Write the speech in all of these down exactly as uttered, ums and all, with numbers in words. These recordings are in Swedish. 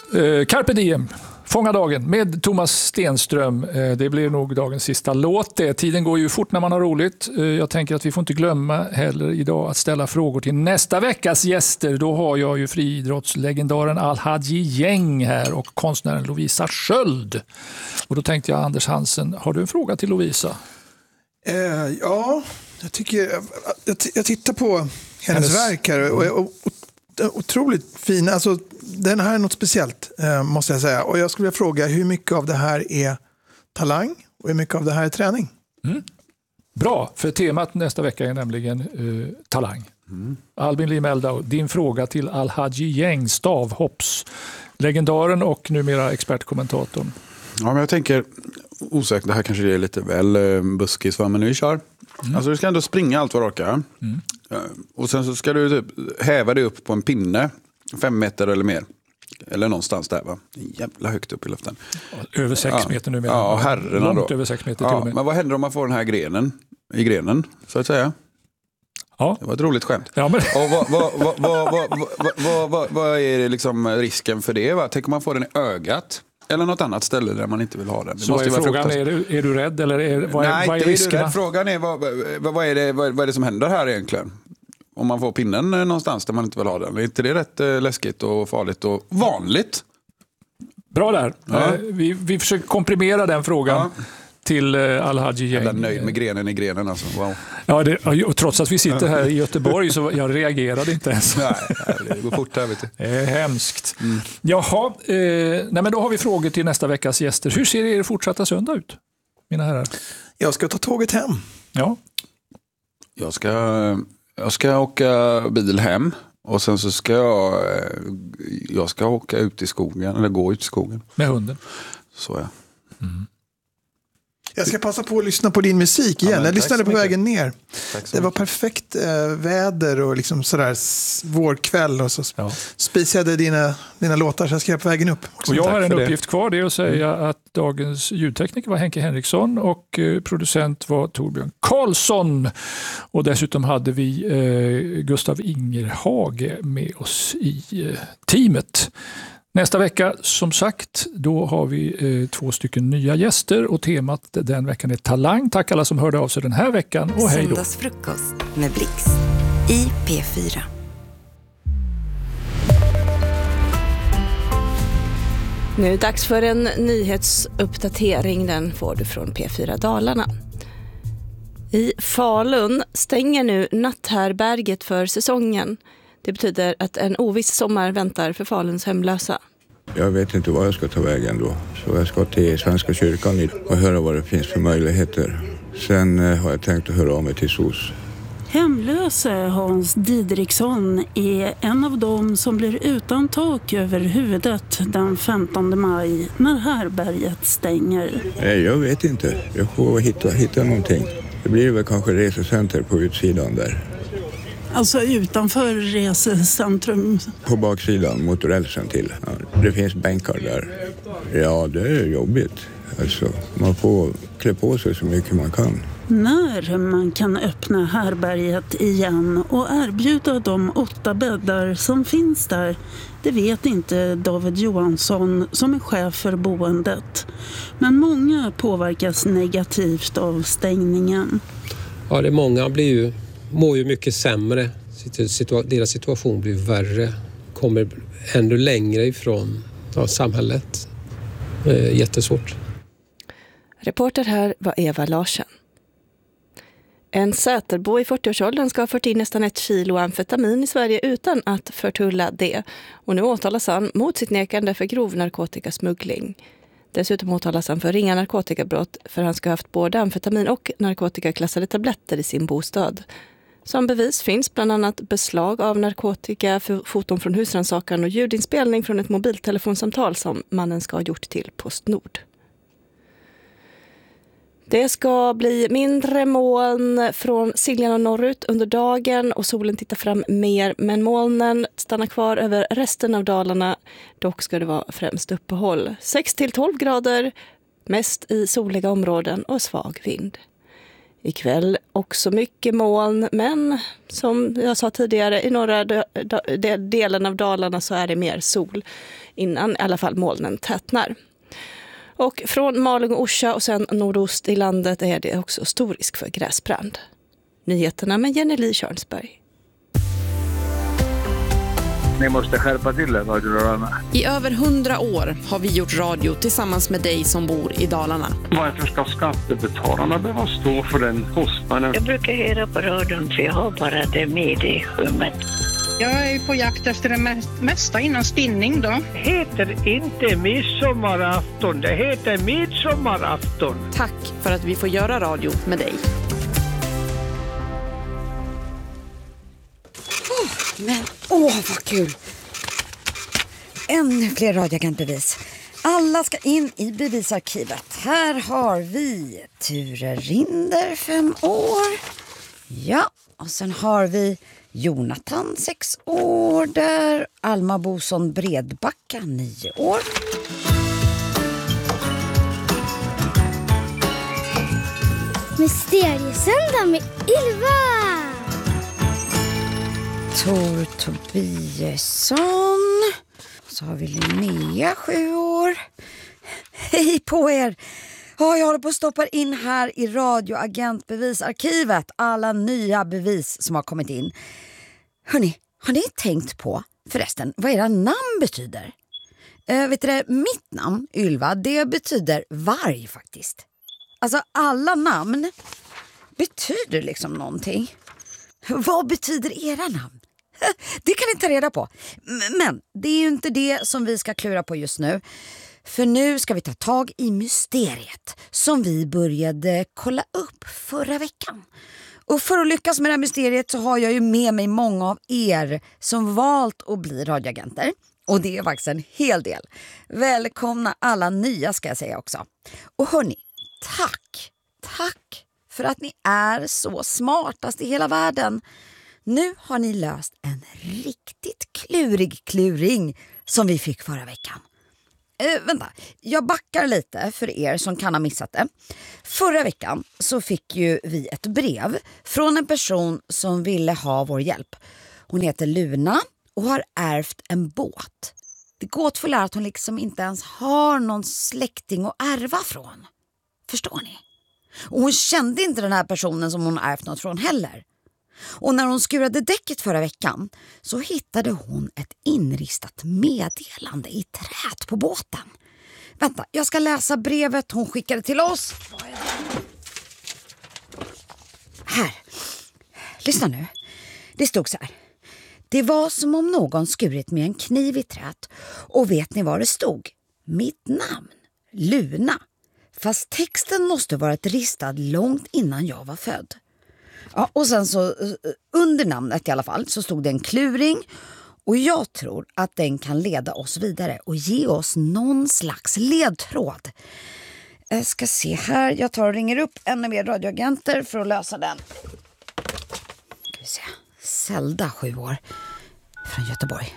eh, Carpe Diem. Fånga dagen med Thomas Stenström. Det blir nog dagens sista låt. Det. Tiden går ju fort när man har roligt. Jag tänker att vi får inte glömma heller idag att ställa frågor till nästa veckas gäster. Då har jag ju friidrottslegendaren Al-Hadji Gäng här och konstnären Lovisa Sköld. Och då tänkte jag, Anders Hansen, har du en fråga till Lovisa? Eh, ja, jag tycker jag, jag tittar på hennes, hennes... verk här och, och, och otroligt fin. Alltså, den här är något speciellt, eh, måste jag säga. Och jag skulle vilja fråga hur mycket av det här är talang och hur mycket av det här är träning? Mm. Bra, för temat nästa vecka är nämligen eh, talang. Mm. Albin Limeldau, din fråga till Al-Hadji Gäng, stavhopps, legendaren och numera expertkommentatorn. Ja, men jag tänker, osäkert, det här kanske är lite väl eh, buskis, men nu kör. Mm. Alltså du ska ändå springa allt vad du orkar. Mm. Och sen så ska du typ häva dig upp på en pinne, fem meter eller mer. Eller någonstans där, va? Jävla högt upp i luften. Över sex ja. meter nu. Ja, herrarna Långt då. över sex meter ja, till och med. Men vad händer om man får den här grenen i grenen, så att säga? Ja. Det var ett roligt skämt. Ja, men... Och vad, vad, vad, vad, vad, vad, vad, vad, vad är liksom risken för det? Va? Tänk om man får den i ögat? Eller något annat ställe där man inte vill ha den. Det så måste är vara frågan, är du, är du rädd eller är, vad är, Nej, vad är riskerna? Nej, frågan är vad, vad, vad, är det, vad, vad är det som händer här egentligen? Om man får pinnen någonstans där man inte vill ha den. Är inte det rätt eh, läskigt och farligt och vanligt? Bra där. Ja. Eh, vi, vi försöker komprimera den frågan ja. till eh, Al-Hadji Gäng. Jag är nöjd med grenen i grenen. Alltså. Wow. Ja, det, och trots att vi sitter här i Göteborg så jag reagerade inte ens. Nej, det går fort här, vet du. Det är hemskt. Mm. Jaha, eh, nej, men då har vi frågor till nästa veckas gäster. Hur ser er fortsatta söndag ut, mina herrar? Jag ska ta tåget hem. Ja. Jag ska, jag ska åka bil hem och sen så ska jag, jag ska åka ut i skogen, eller gå ut i skogen. Med hunden? Så ja. Mm. Jag ska passa på att lyssna på din musik igen. Ja, jag lyssnade på vägen ner. Det var perfekt äh, väder och liksom sådär vårkväll och så ja. spisade dina, dina låtar så jag skrev på vägen upp. Och jag har en uppgift det. kvar, det är att säga mm. att dagens ljudtekniker var Henke Henriksson och eh, producent var Torbjörn Karlsson. Och dessutom hade vi eh, Gustav Ingerhage med oss i eh, teamet. Nästa vecka, som sagt, då har vi eh, två stycken nya gäster och temat den veckan är talang. Tack alla som hörde av sig den här veckan och hej då. Söndagsfrukost med Blix i P fyra. Nu är det dags för en nyhetsuppdatering. Den får du från P fyra Dalarna. I Falun stänger nu natthärbärget för säsongen. Det betyder att en oviss sommar väntar för Faluns hemlösa. Jag vet inte vad jag ska ta vägen då. Så jag ska till Svenska kyrkan och höra vad det finns för möjligheter. Sen har jag tänkt att höra av mig till S O S. Hemlöse Hans Didriksson är en av dem som blir utan tak över huvudet den femtonde maj när härberget stänger. Nej, jag vet inte. Jag får hitta, hitta någonting. Det blir väl kanske resecenter på utsidan där. Alltså utanför resecentrum? På baksidan mot rälsen till. Ja, det finns bänkar där. Ja, det är jobbigt. Alltså, man får klä på sig så mycket man kan. När man kan öppna härberget igen och erbjuda de åtta bäddar som finns där, det vet inte David Johansson som är chef för boendet. Men många påverkas negativt av stängningen. Ja, det är många blir ju, mår ju mycket sämre. Deras situation blir värre. Kommer ännu längre ifrån ja, samhället. Eh, jättesvårt. Reporter här var Eva Larsen. En Säterbo i fyrtioårsåldern ska ha fört in nästan ett kilo amfetamin i Sverige utan att förtulla det. Och nu åtalas han mot sitt nekande för grov narkotikasmuggling. Dessutom åtalas han för ringa narkotikabrott för han ska ha haft både amfetamin och narkotikaklassade tabletter i sin bostad. Som bevis finns bland annat beslag av narkotika, foton från husrannsakan och ljudinspelning från ett mobiltelefonsamtal som mannen ska ha gjort till Postnord. Det ska bli mindre moln från Siljan och norrut under dagen och solen tittar fram mer, men molnen stannar kvar över resten av Dalarna. Dock ska det vara främst uppehåll. sex till tolv grader, mest i soliga områden och svag vind. Ikväll också mycket moln, men som jag sa tidigare, i norra de- de- delen av Dalarna så är det mer sol innan i alla fall molnen tätnar. Och från Malung och Orsa och sen nordost i landet är det också stor risk för gräsbrand. Nyheterna med Jenny Tjörnsberg. Ni måste skärpa till er, radiorörarna. I över hundra år har vi gjort radio tillsammans med dig som bor i Dalarna. Varför ska skattebetalarna behöva stå för den kostnaden? Jag brukar höra på radion för jag har bara det med i rummet. Jag är på jakt efter det mesta innan spinning då. Det heter inte midsommarafton, det heter midsommarafton. Tack för att vi får göra radio med dig. Men åh vad kul! Ännu fler radioagentbevis. Alla ska in i bevisarkivet. Här har vi Ture Rinder, fem år. Ja, och sen har vi Jonathan, sex år där. Alma Boson Bredbacka, nio år. Mysteriesöndag med Ylva! Tor Tobiasson. Så har vi Linnea, sju år. Hej på er! Ja, jag håller på att stoppa in här i radioagentbevisarkivet alla nya bevis som har kommit in. Hörrni, har ni tänkt på förresten vad era namn betyder? Äh, vet du det, mitt namn, Ylva, det betyder varg faktiskt. Alltså alla namn betyder liksom någonting. Vad betyder era namn? Det kan ni ta reda på. Men det är ju inte det som vi ska klura på just nu. För nu ska vi ta tag i mysteriet som vi började kolla upp förra veckan. Och för att lyckas med det här mysteriet så har jag ju med mig många av er som valt att bli radioagenter. Och det är faktiskt en hel del. Välkomna alla nya ska jag säga också. Och hörni, tack, tack för att ni är så smartast i hela världen. Nu har ni löst en riktigt klurig kluring som vi fick förra veckan. Äh, vänta, jag backar lite för er som kan ha missat det. Förra veckan så fick ju vi ett brev från en person som ville ha vår hjälp. Hon heter Luna och har ärvt en båt. Det gåtfulla är att hon liksom inte ens har någon släkting att ärva från. Förstår ni? Och hon kände inte den här personen som hon ärvt något från heller. Och när hon skurade däcket förra veckan så hittade hon ett inristat meddelande i trät på båten. Vänta, jag ska läsa brevet hon skickade till oss. Här. Lyssna nu. Det stod så här. Det var som om någon skurit med en kniv i trät. Och vet ni vad det stod? Mitt namn. Luna. Fast texten måste varit ristad långt innan jag var född. Ja, och sen så under namnet i alla fall så stod det en kluring. Och jag tror att den kan leda oss vidare och ge oss någon slags ledtråd. Jag ska se här. Jag tar och ringer upp ännu mer radioagenter för att lösa den. Ska vi se. Zelda, sju år. Från Göteborg.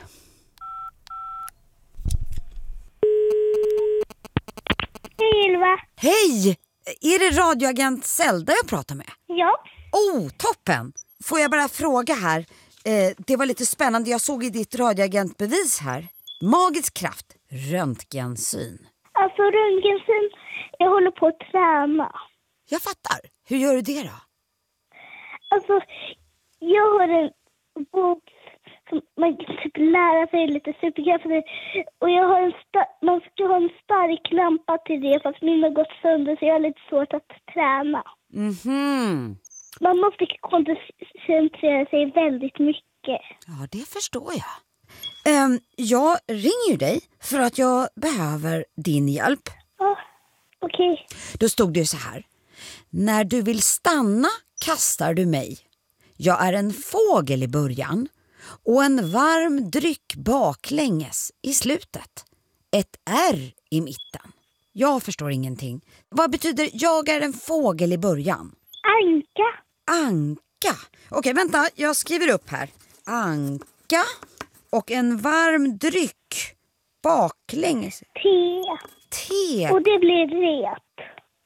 Hej Ylva. Hej! Är det radioagent Zelda jag pratar med? Ja. Oh, toppen! Får jag bara fråga här. Eh, det var lite spännande. Jag såg i ditt radioagentbevis här. Magisk kraft. Röntgensyn. Alltså röntgensyn. Jag håller på att träna. Jag fattar. Hur gör du det då? Alltså, jag har en bok som man kan typ lära sig lite superkrafter. Och jag har en sta- man ska ha en stark lampa till det fast min har gått sönder så jag har lite svårt att träna. Mhm. Man måste koncentrera sig väldigt mycket. Ja, det förstår jag. Um, jag ringer ju dig för att jag behöver din hjälp. Ja, okej. Okay. Då stod det så här. När du vill stanna kastar du mig. Jag är en fågel i början och en varm dryck baklänges i slutet. Ett R i mitten. Jag förstår ingenting. Vad betyder jag är en fågel i början? Anka. Anka. Okej, vänta. Jag skriver upp här. Anka och en varm dryck baklänges. Te. Te. Och det blir ret.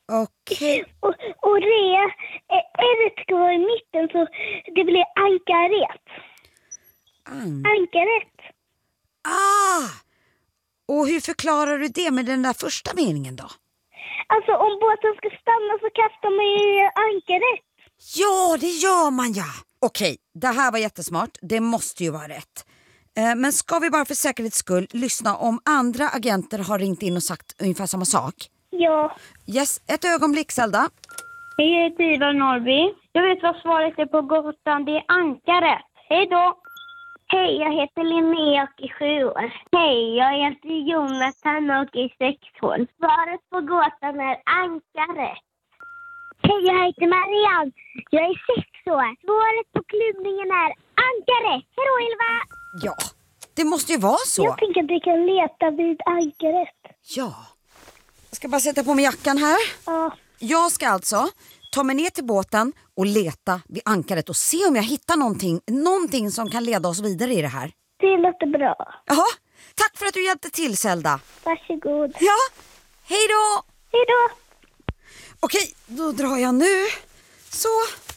Okej. Okay. Och, och det är ska vara i mitten så det blir ankaret. An- ankaret. Ah! Och hur förklarar du det med den där första meningen då? Alltså om båten ska stanna så kastar man ju ankaret. Ja, det gör man ja. Okej, det här var jättesmart. Det måste ju vara rätt. Eh, men ska vi bara för säkerhets skull lyssna om andra agenter har ringt in och sagt ungefär samma sak? Ja. Yes, ett ögonblick Zelda. Hej, jag heter Ivar Norrby. Jag vet vad svaret är på gatan. Det är ankaret. Hej då. Hej, jag heter Linnea och är sju år. Hej, jag heter Jonathan och är sex år. Svaret på gåtan är ankaret. Hej, jag heter Marianne. Jag är sex år. Svaret på klubbningen är ankaret. Hej då, Ylva! Ja, det måste ju vara så. Jag tänker att vi kan leta vid ankaret. Ja. Jag ska bara sätta på mig jackan här. Ja. Jag ska alltså ta mig ner till båten och leta vid ankaret och se om jag hittar någonting, någonting som kan leda oss vidare i det här. Det låter bra. Jaha, tack för att du hjälpte till Zelda. Varsågod. Ja, hej då! Hej då! Okej, då drar jag nu. Så.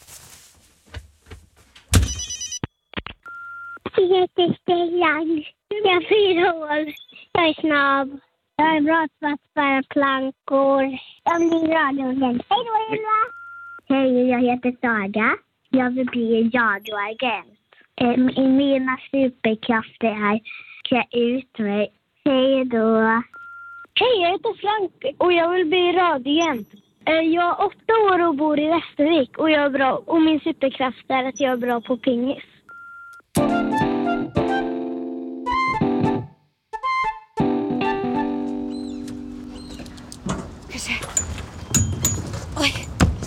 Jag heter Stellan. Jag är fyra år. Jag är snabb. Jag är bra på att bära plankor. Jag blir radioagent. Hej då, Ylva! Hej, jag heter Saga. Jag vill bli radioagent. Eh, mina superkrafter är att klä ut mig. Hej då! Hej, jag heter Frank och jag vill bli radioagent. Eh, jag är åtta år och bor i Västervik och jag är bra. Och min superkraft är att jag är bra på pingis. Oj.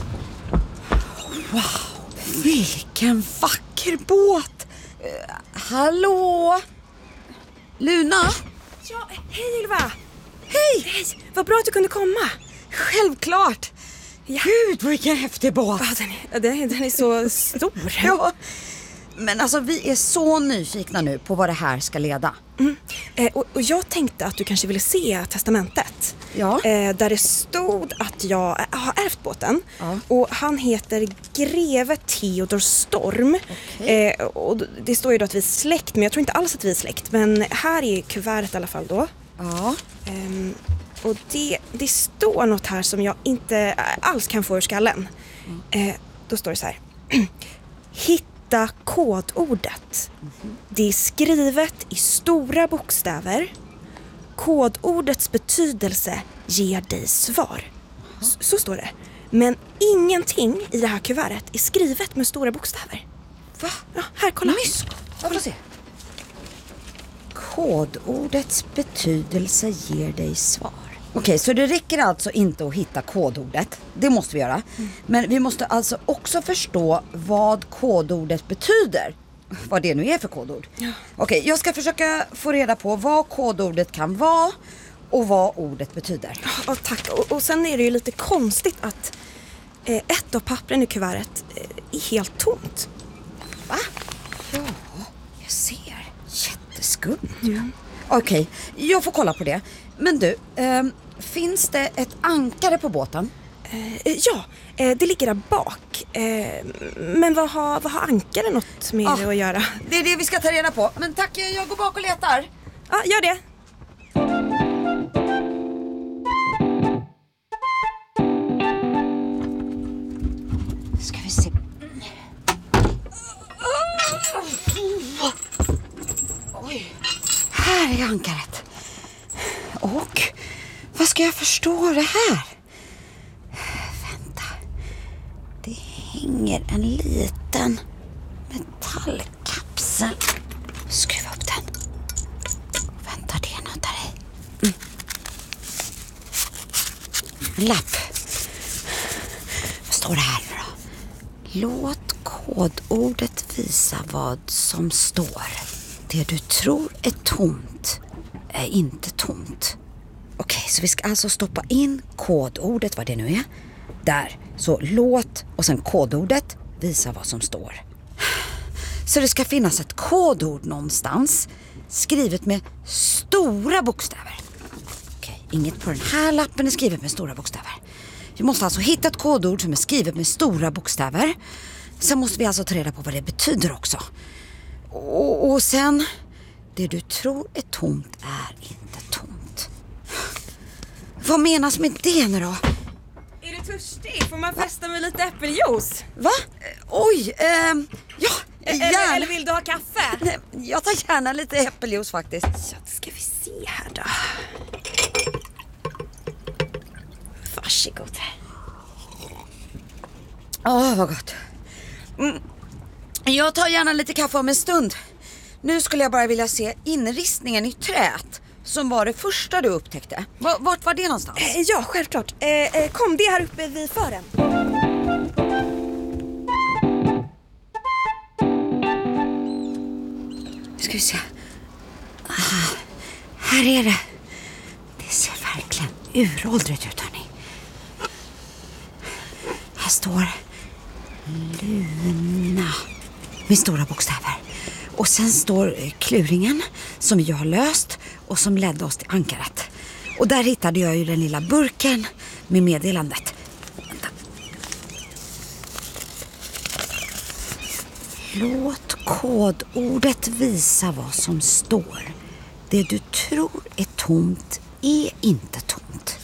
Wow, vilken vacker båt. Uh, hallå? Luna? Ja, hej Ylva. Hej. Hej, vad bra att du kunde komma. Självklart. Ja. Gud, vilken häftig båt. Ja, den, är, den, är, den är så stor. Ja. Men alltså vi är så nyfikna nu på vad det här ska leda. Mm. Eh, och, och jag tänkte att du kanske ville se testamentet. Ja. Eh, där det stod att jag äh, har ärvt båten. Ja. Och han heter Greve Theodor Storm. Okay. Eh, och det står ju då att vi är släkt, men jag tror inte alls att vi är släkt. Men här är kuvertet i alla fall då. Ja. Eh, och det, det står något här som jag inte alls kan få ur skallen. Mm. Eh, då står det så här. Hitta kodordet. Mm-hmm. Det är skrivet i stora bokstäver. Kodordets betydelse ger dig svar. Så, så står det. Men ingenting i det här kuvertet är skrivet med stora bokstäver. Va? Ja, här, kolla. Mysk. Jag får se. Kodordets betydelse ger dig svar. Okej, så det räcker alltså inte att hitta kodordet. Det måste vi göra. Mm. Men vi måste alltså också förstå vad kodordet betyder. Vad det nu är för kodord. Ja. Okej, jag ska försöka få reda på vad kodordet kan vara och vad ordet betyder. Ja, tack. Och, och sen är det ju lite konstigt att eh, ett av pappren i kuvertet eh, är helt tomt. Va? Ja, jag ser. Jätteskumt. Mm. Okej, jag får kolla på det. Men du, eh, finns det ett ankare på båten? Eh, ja, eh, det ligger där bak. Eh, men vad har, vad har ankare något med ah, det att göra? Det är det vi ska ta reda på. Men tack, jag går bak och letar. Ja, ah, gör det. Ska vi se. Oj, här är ankaret. Och vad ska jag förstå det här? Vänta. Det hänger en liten metallkapsel. Skruva upp den. Vänta, det är något där i. Mm. En lapp. Vad står det här nu då? Låt kodordet visa vad som står. Det du tror är tomt är inte tomt. Okej, så vi ska alltså stoppa in kodordet, vad det nu är. Där, så låt och sen kodordet visa vad som står. Så det ska finnas ett kodord någonstans skrivet med stora bokstäver. Okej, inget på den här lappen är skrivet med stora bokstäver. Vi måste alltså hitta ett kodord som är skrivet med stora bokstäver. Sen måste vi alltså ta reda på vad det betyder också. Och, och sen, det du tror är tomt är inte tomt. Vad menas med det nu då? Är du törstig? Får man festa med lite äppeljuice? Va? Oj, ehm, ja, eller, gärna. eller vill du ha kaffe? Nej, jag tar gärna lite äppeljuice faktiskt. Ja, det ska vi se här då. Varsågod. Åh, oh, vad gott. Mm. Jag tar gärna lite kaffe om en stund. Nu skulle jag bara vilja se inristningen i träet som var det första du upptäckte. Vart var det någonstans? Eh, ja, självklart. Eh, kom, det här uppe vid fören. Nu ska vi se. Ah, här är det. Det ser verkligen uråldrigt ut, hörni. Här står Luna med stora bokstäver. Och sen står kluringen som jag har löst och som ledde oss till ankaret. Och där hittade jag ju den lilla burken med meddelandet. Vänta. Låt kodordet visa vad som står. Det du tror är tomt är inte tomt.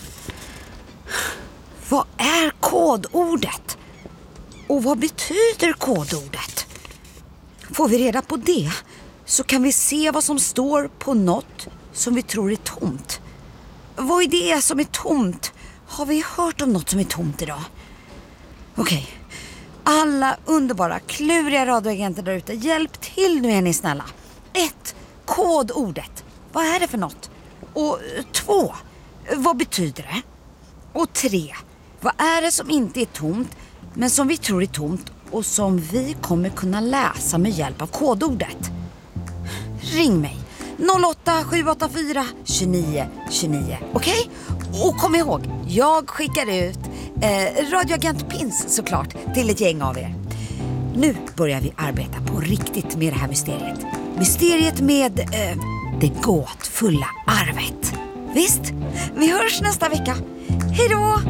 Vad är kodordet? Och vad betyder kodordet? Får vi reda på det så kan vi se vad som står på något som vi tror är tomt. Vad är det som är tomt? Har vi hört om något som är tomt idag? Okej. Okay. Alla underbara, kluriga radioagenter där ute, hjälp till nu är ni snälla. Ett, kodordet. Vad är det för något? Och två, vad betyder det? Och tre, vad är det som inte är tomt men som vi tror är tomt och som vi kommer kunna läsa med hjälp av kodordet? Ring mig. noll åtta sju åtta fyra två nio två nio. Okej? Okay? Och kom ihåg, jag skickar ut eh, radioagent Pins såklart till ett gäng av er. Nu börjar vi arbeta på riktigt med det här mysteriet. Mysteriet med eh, det gåtfulla arvet. Visst? Vi hörs nästa vecka. Hej då!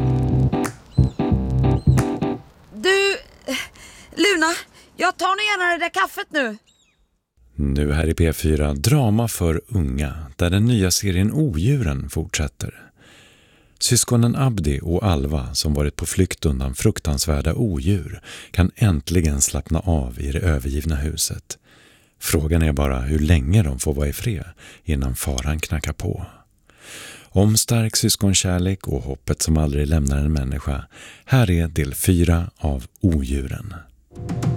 Du, Luna, jag tar nu gärna det där kaffet nu. Nu här i P fyra, drama för unga, där den nya serien Odjuren fortsätter. Syskonen Abdi och Alva, som varit på flykt undan fruktansvärda odjur, kan äntligen slappna av i det övergivna huset. Frågan är bara hur länge de får vara i fred innan faran knackar på. Om stark syskonkärlek och hoppet som aldrig lämnar en människa. Här är del fyra av Odjuren.